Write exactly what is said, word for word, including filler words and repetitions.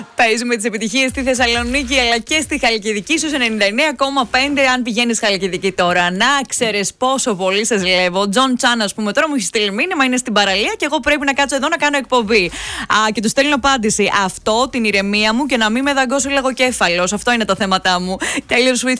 Παίζουμε τις επιτυχίες στη Θεσσαλονίκη αλλά και στη Χαλκιδική στους ενενήντα εννέα κόμμα πέντε. Αν πηγαίνεις Χαλκιδική τώρα, να ξέρεις πόσο πολύ σε ζηλεύω. Ο Τζον Τσάν, ας πούμε, τώρα μου έχει στείλει μήνυμα, είναι στην παραλία και εγώ πρέπει να κάτσω εδώ να κάνω εκπομπή. Α, και του στέλνω απάντηση. Αυτό, την ηρεμία μου και να μην με δαγκώσει λογοκέφαλος. Αυτό είναι τα θέματα μου. Taylor Swift